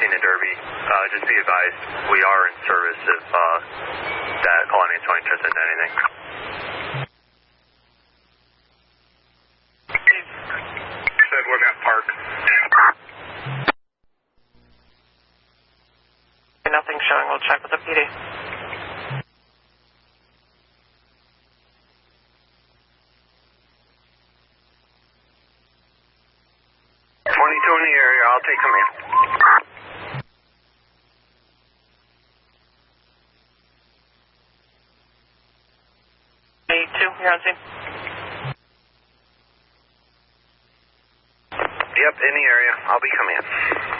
in Derby. Just be advised, we are in service if that Colony 20 turns into anything. Said Woodnet Park. Nothing showing. We'll check with the PD. 22 in the area. I'll take command. You're on scene. Yep, in the area. I'll be command.